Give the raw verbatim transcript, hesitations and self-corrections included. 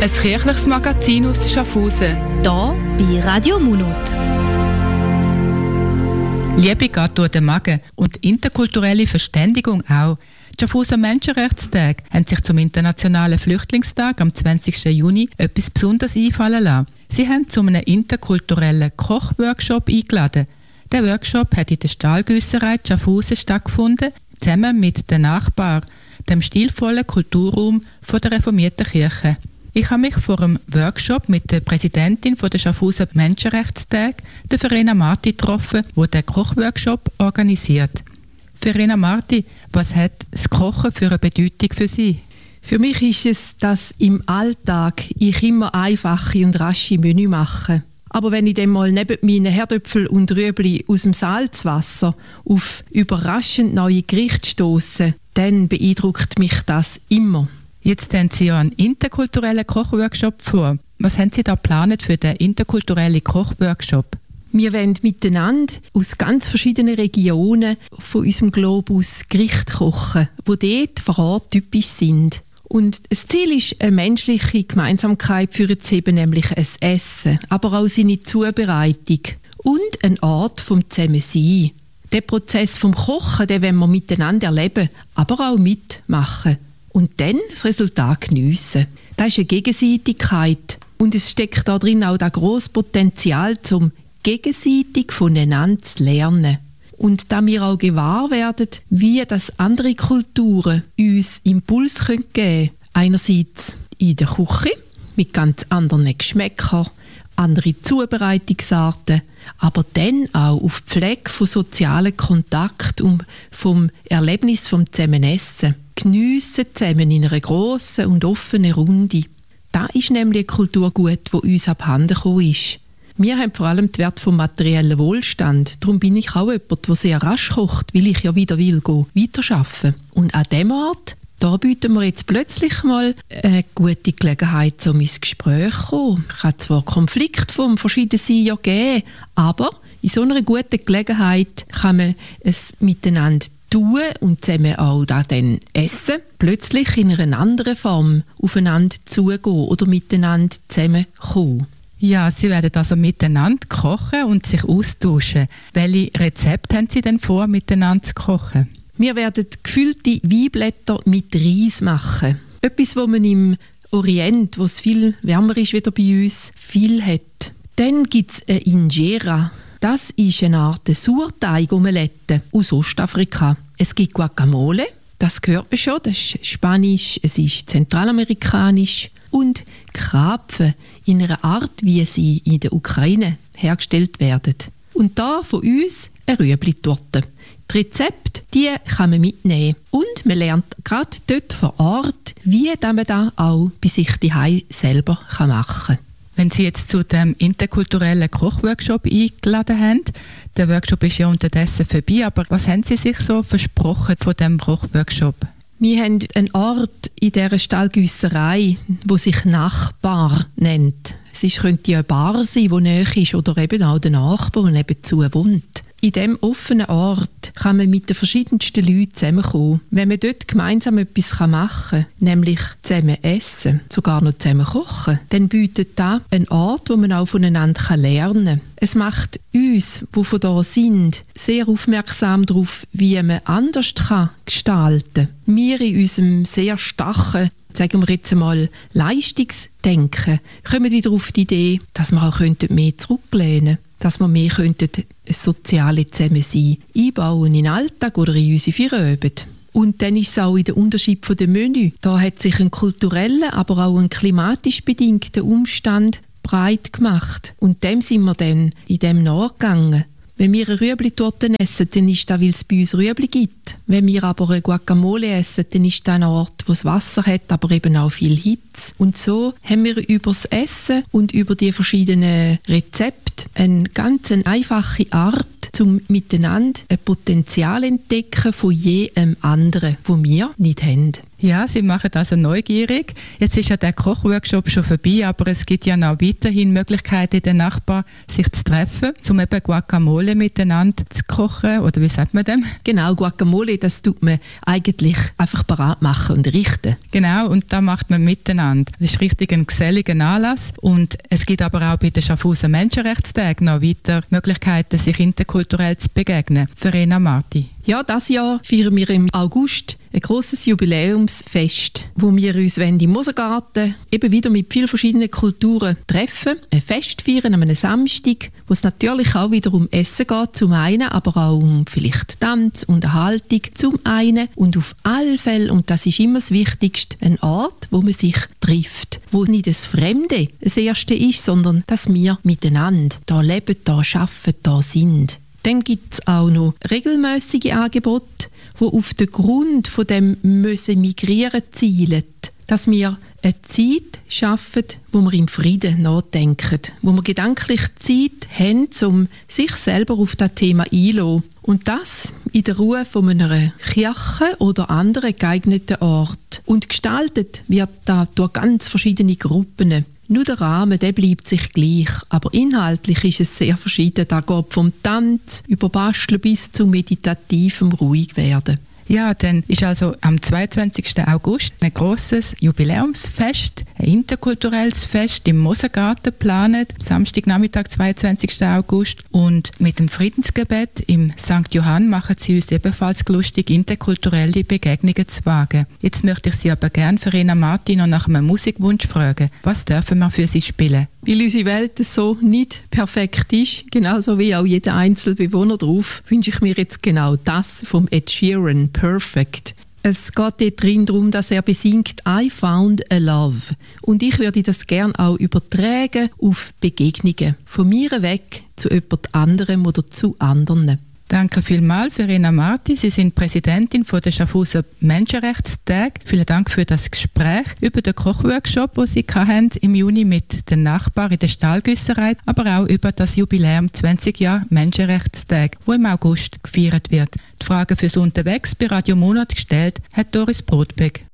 Ein kirchliches Magazin aus Schaffhausen. Hier bei Radio Munot. Liebe geht durch den Magen und interkulturelle Verständigung auch. Die Schaffhauser Menschenrechtstage haben sich zum Internationalen Flüchtlingstag am zwanzigsten Juni etwas Besonderes einfallen lassen. Sie haben zu einem interkulturellen Kochworkshop eingeladen. Der Workshop hat in der Stahlgüsserei Schaffhausen stattgefunden, zusammen mit den Nachbarn, dem stilvollen Kulturraum von der reformierten Kirche. Ich habe mich vor einem Workshop mit der Präsidentin der Schaffhauser Menschenrechtstage, der Verena Marti, getroffen, die den Kochworkshop organisiert. Verena Marti, was hat das Kochen für eine Bedeutung für Sie? Für mich ist es, dass im Alltag ich immer einfache und rasche Menü mache. Aber wenn ich dann mal neben meinen Herdöpfel und Rüebli aus dem Salzwasser auf überraschend neue Gerichte stoße, dann beeindruckt mich das immer. Jetzt haben Sie ja einen interkulturellen Kochworkshop vor. Was haben Sie da geplant für den interkulturellen Kochworkshop? Wir wollen miteinander aus ganz verschiedenen Regionen von unserem Globus Gerichte kochen, die dort vor Ort typisch sind. Und das Ziel ist, eine menschliche Gemeinsamkeit führen zu haben, nämlich ein Essen, aber auch seine Zubereitung und ein Ort vom Zusammensein. Den Prozess vom Kochen, den wollen wir miteinander erleben, aber auch mitmachen. Und dann das Resultat geniessen. Das ist eine Gegenseitigkeit. Und es steckt da drin auch das grosse Potenzial, zum gegenseitig voneinander zu lernen. Und da wir auch gewahr werden, wie das andere Kulturen uns Impuls geben können. Einerseits in der Küche, mit ganz anderen Geschmäckern, andere Zubereitungsarten, aber dann auch auf die Pflege von sozialen Kontakt und vom Erlebnis vom Zusammenessen. Geniessen zusammen in einer grossen und offenen Runde. Das ist nämlich ein Kulturgut, das uns abhanden gekommen ist. Wir haben vor allem den Wert vom materiellen Wohlstand. Darum bin ich auch jemand, der sehr rasch kocht, weil ich ja wieder will gehen, weiterarbeiten. Und an diesem Ort, da bieten wir jetzt plötzlich mal eine gute Gelegenheit, um ins Gespräch zu kommen. Es kann zwar Konflikte vom Verschiedensein ja geben, aber in so einer guten Gelegenheit kann man es miteinander tun und zusammen auch da dann essen, plötzlich in einer anderen Form aufeinander zugehen oder miteinander zusammenkommen. Ja, Sie werden also miteinander kochen und sich austauschen. Welche Rezepte haben Sie denn vor, miteinander zu kochen? Wir werden gefüllte Weinblätter mit Reis machen. Etwas, was man im Orient, wo es viel wärmer ist wieder bei uns, viel hat. Dann gibt es eine Injera. Das ist eine Art Sauerteig-Omelette aus Ostafrika. Es gibt Guacamole, das gehört man schon, das ist Spanisch, es ist zentralamerikanisch. Und Krapfen in einer Art, wie sie in der Ukraine hergestellt werden. Und da von uns eine Rüebli-Torte. Die Rezepte, die kann man mitnehmen. Und man lernt gerade dort vor Ort, wie man das auch bei sich zu Hause selber machen kann. Wenn Sie jetzt zu dem interkulturellen Kochworkshop eingeladen haben, der Workshop ist ja unterdessen vorbei, aber was haben Sie sich so versprochen von dem Kochworkshop? Wir haben einen Ort in dieser Stahlgüsserei, der sich Nachbar nennt. Es ist, könnte ja eine Bar sein, die nahe ist, oder eben auch der Nachbar, der nebenzu wohnt. In diesem offenen Ort kann man mit den verschiedensten Leuten zusammenkommen. Wenn man dort gemeinsam etwas machen kann, nämlich zusammen essen, sogar noch zusammen kochen, dann bietet das einen Ort, wo man auch voneinander lernen kann. Es macht uns, die von da sind, sehr aufmerksam darauf, wie man anders kann gestalten kann. Wir in unserem sehr starken, sagen wir jetzt einmal, Leistungsdenken, kommen wieder auf die Idee, dass wir auch mehr zurücklehnen könnten. Dass wir mehr könnten ein soziales Zusammensein einbauen in den Alltag oder in unsere Feierabend. Und dann ist es auch in der Unterschied von dem Menü. Da hat sich ein kultureller, aber auch ein klimatisch bedingter Umstand breit gemacht. Und dem sind wir dann in dem nachgegangen. Wenn wir eine Rüebli-Torte essen, dann ist das, weil es bei uns Rüebli gibt. Wenn wir aber eine Guacamole essen, dann ist das ein Ort, wo es Wasser hat, aber eben auch viel Hitze. Und so haben wir über das Essen und über die verschiedenen Rezepte eine ganz einfache Art, um miteinander ein Potenzial entdecken von jedem anderen, das wir nicht haben. Ja, Sie machen also neugierig. Jetzt ist ja der Kochworkshop schon vorbei, aber es gibt ja noch weiterhin Möglichkeiten, den Nachbarn sich zu treffen, um eben Guacamole miteinander zu kochen, oder wie sagt man dem? Genau, Guacamole, das tut man eigentlich einfach parat machen und richten. Genau, und da macht man miteinander. Das ist richtig ein geselliger Anlass und es gibt aber auch bei den Schaffhauser Menschenrechtstagen noch weiter Möglichkeiten, sich interkulturell zu begegnen. Verena Marti. Ja, dieses Jahr feiern wir im August ein grosses Jubiläumsfest, wo wir uns im Mosergarten eben wieder mit vielen verschiedenen Kulturen treffen, ein Fest feiern an einem Samstag, wo es natürlich auch wieder um Essen geht, zum einen, aber auch um vielleicht Tanz, Unterhaltung, zum einen und auf alle Fälle, und das ist immer das Wichtigste, ein Ort, wo man sich trifft, wo nicht das Fremde das Erste ist, sondern dass wir miteinander da leben, da arbeiten, da sind. Dann gibt es auch noch regelmäßige Angebote, die auf den Grund von dem müssen migrieren zielen, dass wir eine Zeit schaffen, wo wir im Frieden nachdenken, wo wir gedanklich Zeit haben, um sich selber auf das Thema einzulassen. Und das in der Ruhe von einer Kirche oder anderen geeigneten Ort. Und gestaltet wird das durch ganz verschiedene Gruppen. Nur der Rahmen, der bleibt sich gleich, aber inhaltlich ist es sehr verschieden. Da geht vom Tanz über Basteln bis zu meditativem Ruhigwerden. Ja, dann ist also am zweiundzwanzigsten August ein grosses Jubiläumsfest, ein interkulturelles Fest im Mosergarten geplant, Samstagnachmittag, zweiundzwanzigsten August. Und mit dem Friedensgebet im Sankt Johann machen sie uns ebenfalls lustig, interkulturelle Begegnungen zu wagen. Jetzt möchte ich Sie aber gerne, Verena Marti, noch nach einem Musikwunsch fragen. Was dürfen wir für Sie spielen? Weil unsere Welt so nicht perfekt ist, genauso wie auch jeder einzelne Bewohner drauf, wünsche ich mir jetzt genau das vom Ed Sheeran, Perfect. Es geht dort drin darum, dass er besingt «I found a love». Und ich würde das gerne auch übertragen auf Begegnungen. Von mir weg zu jemand anderem oder zu anderen. Danke vielmals, Verena Marti. Sie sind Präsidentin von der Schaffhauser Menschenrechtstag. Vielen Dank für das Gespräch über den Kochworkshop, den Sie hatten im Juni mit den Nachbarn in der Stahlgüsserei, aber auch über das Jubiläum zwanzig Jahre Menschenrechtstag, wo im August gefeiert wird. Die Frage fürs Unterwegs bei Radio Monat gestellt hat Doris Brotbeck.